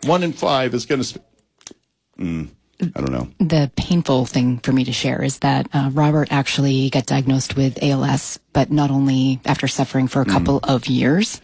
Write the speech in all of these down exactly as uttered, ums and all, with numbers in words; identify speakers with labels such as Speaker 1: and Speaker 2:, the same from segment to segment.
Speaker 1: One in five is going to. Sp- mm, I don't know.
Speaker 2: The painful thing for me to share is that uh, Robert actually got diagnosed with A L S, but not only after suffering for a couple mm. of years.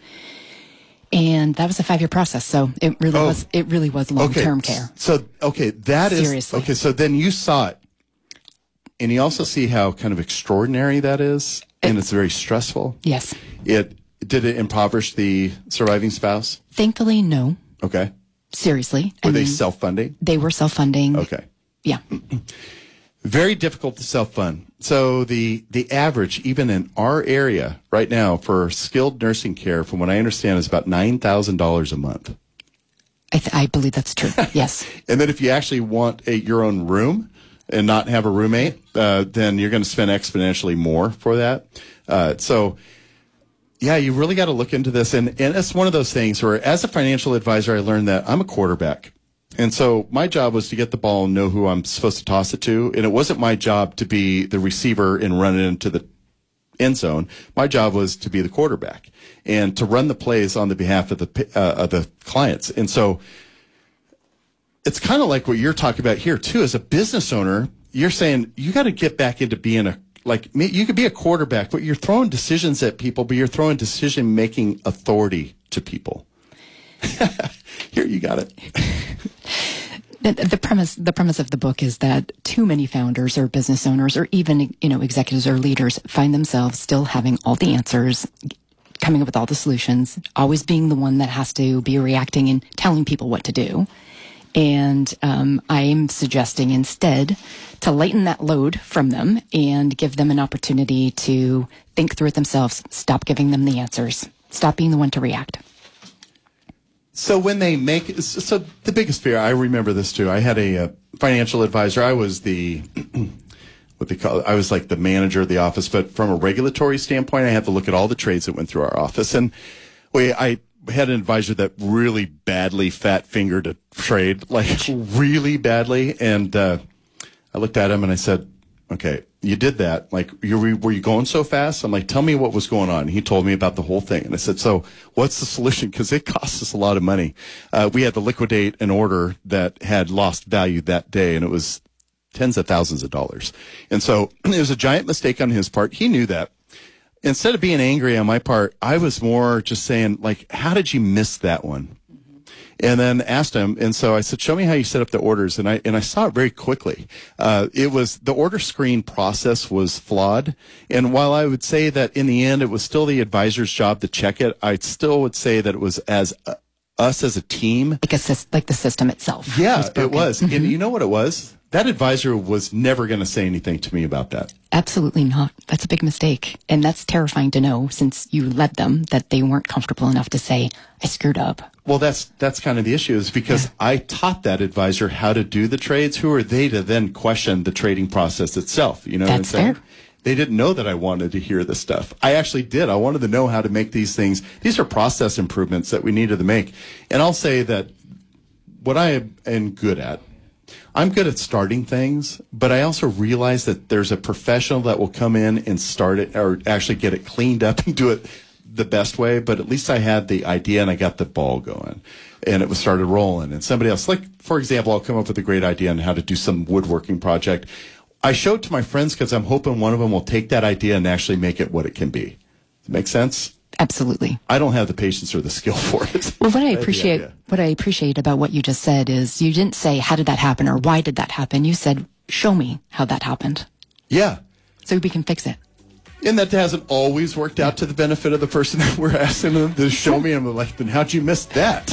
Speaker 2: And that was a five-year process, so it really oh. was. It really was long-term
Speaker 1: okay.
Speaker 2: care.
Speaker 1: So, okay, that is
Speaker 2: Seriously.
Speaker 1: okay. So then you saw it, and you also see how kind of extraordinary that is, and it, it's very stressful.
Speaker 2: Yes.
Speaker 1: It did it impoverish the surviving spouse?
Speaker 2: Thankfully, no.
Speaker 1: Okay.
Speaker 2: Seriously.
Speaker 1: Were
Speaker 2: I
Speaker 1: they
Speaker 2: mean,
Speaker 1: self-funding?
Speaker 2: They were self-funding.
Speaker 1: Okay.
Speaker 2: Yeah.
Speaker 1: Very difficult to self-fund. So the the average, even in our area right now, for skilled nursing care, from what I understand, is about nine thousand dollars a month.
Speaker 2: I, th- I believe that's true, yes.
Speaker 1: And then if you actually want a, your own room and not have a roommate, uh, then you're going to spend exponentially more for that. Uh, so, yeah, you really got to look into this. And, and it's one of those things where, as a financial advisor, I learned that I'm a quarterback. And so my job was to get the ball and know who I'm supposed to toss it to. And it wasn't my job to be the receiver and run it into the end zone. My job was to be the quarterback and to run the plays on the behalf of the uh, of the clients. And so it's kind of like what you're talking about here, too. As a business owner, you're saying you got to get back into being a, like, you could be a quarterback, but you're throwing decisions at people, but you're throwing decision-making authority to people. Here, you got it.
Speaker 2: The, the premise, the premise of the book is that too many founders or business owners or even, you know, executives or leaders find themselves still having all the answers, coming up with all the solutions, always being the one that has to be reacting and telling people what to do. And um, I'm suggesting instead to lighten that load from them and give them an opportunity to think through it themselves. Stop giving them the answers. Stop being the one to react.
Speaker 1: So when they make, so the biggest fear, I remember this too. I had a, a financial advisor. I was the, what they call it, I was like the manager of the office, but from a regulatory standpoint, I had to look at all the trades that went through our office. And we, I had an advisor that really badly fat fingered a trade, like really badly. And uh, I looked at him and I said, okay, you did that. Like, you were you going so fast? I'm like, tell me what was going on. He told me about the whole thing. And I said, so what's the solution? Because it cost us a lot of money. Uh, we had to liquidate an order that had lost value that day, and it was tens of thousands of dollars. And so it was a giant mistake on his part. He knew that. Instead of being angry on my part, I was more just saying, like, how did you miss that one? And then asked him, and so I said, show me how you set up the orders. And I and I saw it very quickly. Uh, it was, the order screen process was flawed. And while I would say that in the end it was still the advisor's job to check it, I still would say that it was as uh, us as a team.
Speaker 2: Like, a, like the system itself.
Speaker 1: Yeah,
Speaker 2: was
Speaker 1: it was.
Speaker 2: Mm-hmm.
Speaker 1: And you know what it was? That advisor was never going to say anything to me about that.
Speaker 2: Absolutely not. That's a big mistake. And that's terrifying to know, since you led them, that they weren't comfortable enough to say, I screwed up.
Speaker 1: Well, that's that's kind of the issue, is because yeah. I taught that advisor how to do the trades. Who are they to then question the trading process itself? You know what I'm
Speaker 2: That's
Speaker 1: saying?
Speaker 2: fair.
Speaker 1: They didn't know that I wanted to hear this stuff. I actually did. I wanted to know how to make these things. These are process improvements that we needed to make. And I'll say that what I am good at, I'm good at starting things, but I also realize that there's a professional that will come in and start it, or actually get it cleaned up and do it the best way. But at least I had the idea and I got the ball going, and it was started rolling. And somebody else, like, for example, I'll come up with a great idea on how to do some woodworking project. I show it to my friends because I'm hoping one of them will take that idea and actually make it what it can be. Does it make sense?
Speaker 2: Absolutely.
Speaker 1: I don't have the patience or the skill for it.
Speaker 2: Well, what I appreciate, what I appreciate about what you just said is you didn't say, how did that happen, or why did that happen? You said, show me how that happened.
Speaker 1: Yeah.
Speaker 2: So we can fix it.
Speaker 1: And that hasn't always worked out to the benefit of the person that we're asking them to show me. And I'm like, then how'd you miss that?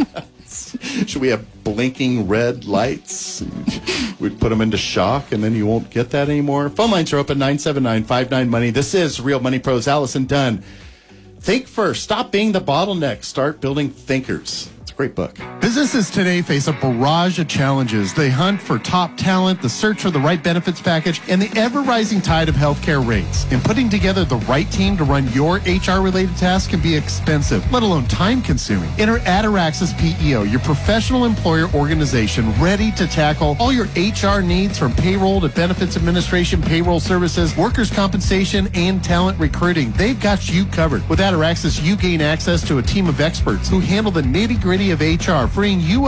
Speaker 1: Should we have blinking red lights? We'd put them into shock, and then you won't get that anymore. Phone lines are open, nine seven nine, five nine, money. This is Real Money Pros. Allison Dunn. Think first. Stop being the bottleneck. Start building thinkers. It's a great book.
Speaker 3: Businesses today face a barrage of challenges. They hunt for top talent, the search for the right benefits package, and the ever-rising tide of healthcare rates. And putting together the right team to run your H R-related tasks can be expensive, let alone time-consuming. Enter Ataraxis P E O, your professional employer organization ready to tackle all your H R needs, from payroll to benefits administration, payroll services, workers' compensation, and talent recruiting. They've got you covered. With Ataraxis, you gain access to a team of experts who handle the nitty-gritty of H R, freeing you